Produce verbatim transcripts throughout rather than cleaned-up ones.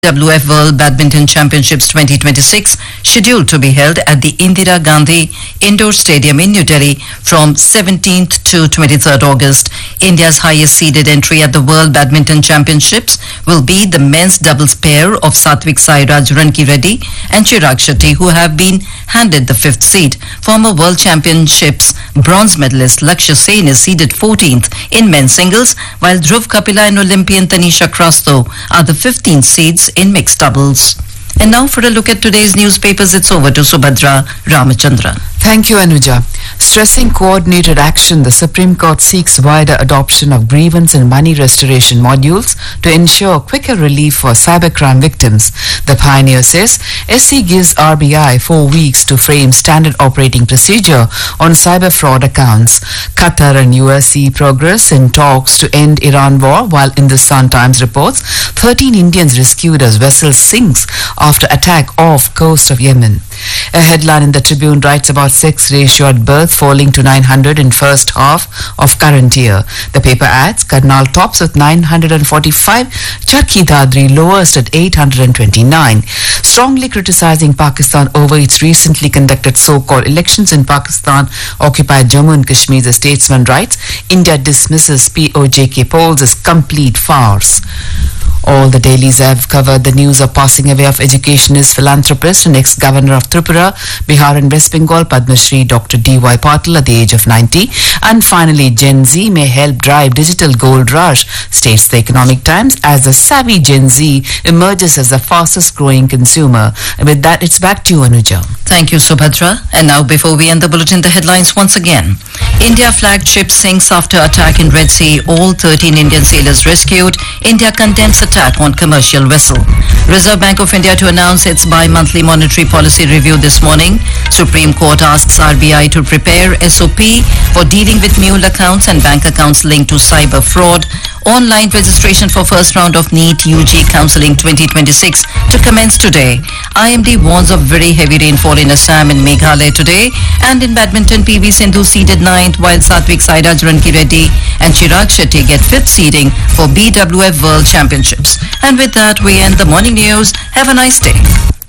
W F World Badminton Championships twenty twenty-six scheduled to be held at the Indira Gandhi Indoor Stadium in New Delhi from seventeenth to twenty-third August. India's highest seeded entry at the World Badminton Championships will be the men's doubles pair of Satvik Sairaj Ranki Reddy and Chirag Shetty, who have been handed the fifth seed. Former World Championships bronze medalist Lakshya Sen is seeded fourteenth in men's singles, while Dhruv Kapila and Olympian Tanisha Krasto are the fifteenth seeds in mixed doubles. And now for a look at today's newspapers, it's over to Subhadra Ramachandran. Thank you, Anuja. Stressing coordinated action, the Supreme Court seeks wider adoption of grievance and money restoration modules to ensure quicker relief for cybercrime victims. The Pioneer says S C gives R B I four weeks to frame standard operating procedure on cyber fraud accounts. Qatar and U S see progress in talks to end Iran war, while in the Sun Times reports thirteen Indians rescued as vessel sinks after attack off coast of Yemen. A headline in the Tribune writes about sex ratio at birth falling to nine hundred in first half of current year. The paper adds Karnal tops with nine hundred forty-five, Charkhi Dadri lowest at eight hundred twenty-nine. Strongly criticizing Pakistan over its recently conducted so-called elections in Pakistan occupied Jammu and Kashmir, the statesman writes, India dismisses P O J K polls as complete farce. All the dailies have covered the news of passing away of educationist, philanthropist and ex-governor of Tripura, Bihar and West Bengal, Padma Shri Doctor D Y Patil at the age of ninety. And finally, Gen Z may help drive digital gold rush, states the Economic Times, as the savvy Gen Z emerges as the fastest growing consumer. And with that, it's back to you, Anuja. Thank you, Subhadra. And now, before we end the bulletin, the headlines once again. India flagged ship sinks after attack in Red Sea. All thirteen Indian sailors rescued. India condemns attack on commercial vessel. Reserve Bank of India to announce its bi-monthly monetary policy review this morning. Supreme Court asks R B I to prepare S O P for dealing with mule accounts and bank accounts linked to cyber fraud. Online registration for first round of NEET U G Counselling twenty twenty-six to commence today. I M D warns of very heavy rainfall in Assam and Meghalaya today. And in badminton, P V Sindhu seeded ninth, while Satvik Sairaj Ranki Reddy and Chirag Shetty get fifth seeding for B W F World Championships. And with that, we end the morning news. Have a nice day.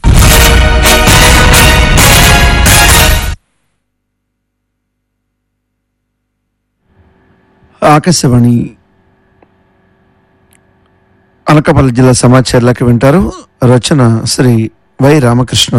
Akashvani Anakapalli జిల్లా సమాచారాలకు వింటారు. రచన Shri why Ramakrishna.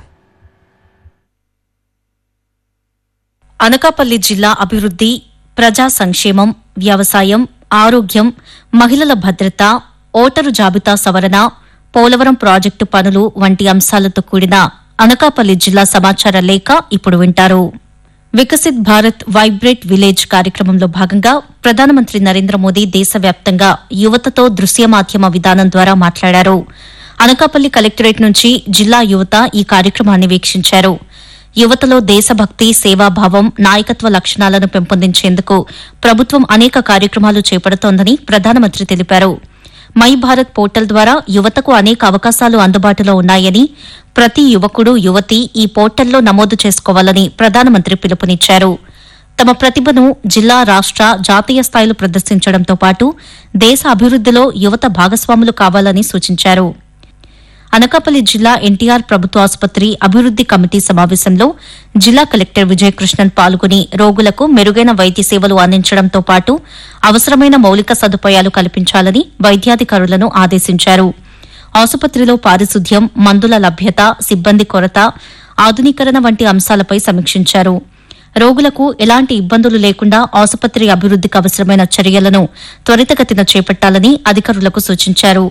Anakapalli జిల్లా అభివృద్ది, ప్రజా సంక్షేమం, వ్యవసాయం, ఆరోగ్యం, మహిళల భద్రత, ఓటరు జాబితా సవరణ, పోలవరం ప్రాజెక్టు పనులు వంటి అంశాలతో కూడిన అనకాపల్లి జిల్లా సమాచార లేఖ ఇప్పుడు వింటారు. వికసిత్ భారత్ వైబ్రేట్ విలేజ్ కార్యక్రమంలో భాగంగా ప్రధానమంత్రి నరేంద్ర మోదీ దేశవ్యాప్తంగా యువతతో దృశ్య మాధ్యమ విధానం ద్వారా మాట్లాడారు. అనకాపల్లి కలెక్టరేట్ నుంచి జిల్లా యువత ఈ కార్యక్రమాన్ని వీక్షించారు. యువతలో దేశభక్తి, సేవాభావం, నాయకత్వ లక్షణాలను పెంపొందించేందుకు ప్రభుత్వం అనేక కార్యక్రమాలు చేపడుతోందని ప్రధానమంత్రి తెలిపారు. మై భారత్ పోర్టల్ ద్వారా యువతకు అనేక అవకాశాలు అందుబాటులో ఉన్నాయని, ప్రతి యువకుడు, యువతి ఈ పోర్టల్లో నమోదు చేసుకోవాలని ప్రధానమంత్రి పిలుపునిచ్చారు. తమ ప్రతిభను జిల్లా, రాష్ట, జాతీయ స్థాయిలో ప్రదర్శించడంతో పాటు దేశ అభివృద్దిలో యువత భాగస్వాములు కావాలని సూచించారు. అనకాపల్లి జిల్లా ఎన్టీఆర్ ప్రభుత్వ ఆసుపత్రి అభివృద్ది కమిటీ సమావేశంలో జిల్లా కలెక్టర్ విజయకృష్ణన్ పాల్గొని రోగులకు మెరుగైన వైద్య సేవలు అందించడంతో పాటు అవసరమైన మౌలిక సదుపాయాలు కల్పించాలని వైద్యాధికారులను ఆదేశించారు. ఆసుపత్రిలో పారిశుద్ధ్యం, మందుల లభ్యత, సిబ్బంది కొరత, ఆధునీకరణ వంటి అంశాలపై సమీక్షించారు. రోగులకు ఎలాంటి ఇబ్బందులు లేకుండా ఆసుపత్రి అభివృద్దికి అవసరమైన చర్యలను త్వరితగతిన చేపట్టాలని అధికారులకు సూచించారు.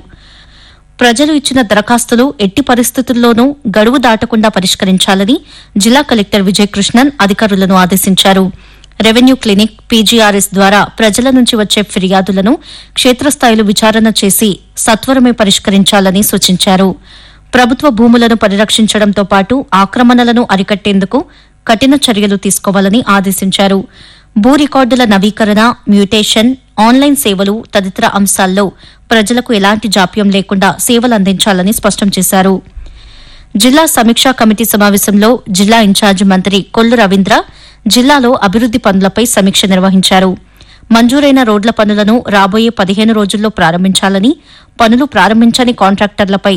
ప్రజలు ఇచ్చిన దరఖాస్తులు ఎట్టి పరిస్థితుల్లోనూ గడువు దాటకుండా పరిష్కరించాలని జిల్లా కలెక్టర్ విజయకృష్ణన్ అధికారులను ఆదేశించారు. రెవెన్యూ క్లినిక్, పీజీఆర్ఎస్ ద్వారా ప్రజల నుంచి వచ్చే ఫిర్యాదులను క్షేత్రస్థాయిలో విచారణ చేసి సత్వరమే పరిష్కరించాలని సూచించారు. ప్రభుత్వ భూములను పరిరక్షించడంతో పాటు ఆక్రమణలను అరికట్టేందుకు కఠిన చర్యలు తీసుకోవాలని ఆదేశించారు. భూ రికార్డుల నవీకరణ, మ్యూటేషన్, ఆన్లైన్ సేవలు తదితర అంశాల్లో ప్రజలకు ఎలాంటి జాప్యం లేకుండా సేవలు అందించాలని స్పష్టం చేశారు. జిల్లా సమీక్షా కమిటీ సమావేశంలో జిల్లా ఇన్ఛార్జి మంత్రి కొల్లు రవీంద్ర జిల్లాలో అభివృద్ది పనులపై సమీక్ష నిర్వహించారు. మంజూరైన రోడ్ల పనులను రాబోయే పదిహేను రోజుల్లో ప్రారంభించాలని, పనులు ప్రారంభించని కాంట్రాక్టర్లపై